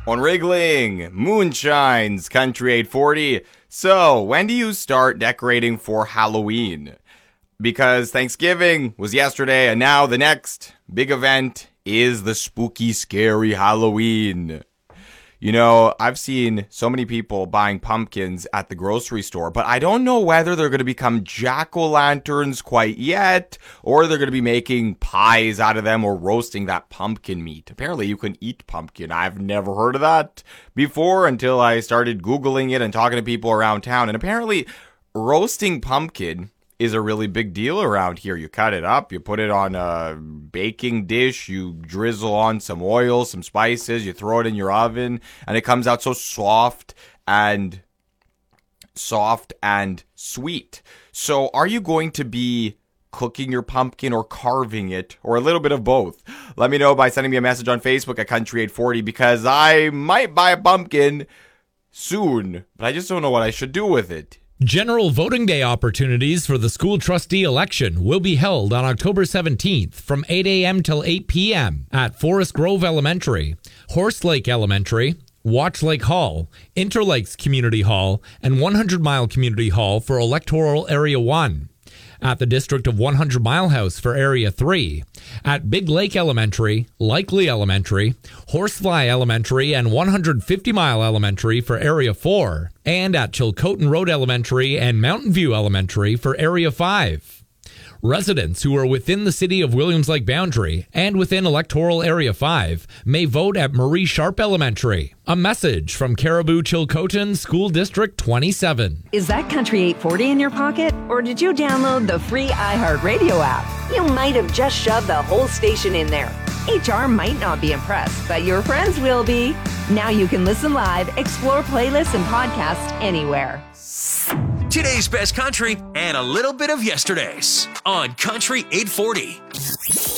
on Wriggling, Moonshine's Country 840. So, when do you start decorating for Halloween? Because Thanksgiving was yesterday, and now the next big event is the spooky, scary Halloween. You know, I've seen so many people buying pumpkins at the grocery store, but I don't know whether they're going to become jack-o'-lanterns quite yet, or they're going to be making pies out of them or roasting that pumpkin meat. Apparently, you can eat pumpkin. I've never heard of that before until I started Googling it and talking to people around town. And apparently, roasting pumpkin is a really big deal around here. You cut it up, you put it on a baking dish, you drizzle on some oil, some spices, you throw it in your oven, and it comes out so soft and sweet. So are you going to be cooking your pumpkin or carving it, or a little bit of both? Let me know by sending me a message on Facebook at Country 840, because I might buy a pumpkin soon, but I just don't know what I should do with it. General voting day opportunities for the school trustee election will be held on October 17th from 8 a.m. till 8 p.m. at Forest Grove Elementary, Horse Lake Elementary, Watch Lake Hall, Interlakes Community Hall, and 100 Mile Community Hall for Electoral Area 1. At the District of 100 Mile House for Area 3, at Big Lake Elementary, Likely Elementary, Horsefly Elementary, and 150 Mile Elementary for Area 4, and at Chilcotin Road Elementary and Mountain View Elementary for Area 5. Residents who are within the City of Williams Lake boundary and within Electoral Area 5 may vote at Marie Sharp Elementary. A message from Caribou Chilcotin School District 27. Is that Country 840 in your pocket? Or did you download the free iHeartRadio app? You might have just shoved the whole station in there. HR might not be impressed, but your friends will be. Now you can listen live, explore playlists and podcasts anywhere. Today's best country and a little bit of yesterday's on Country 840.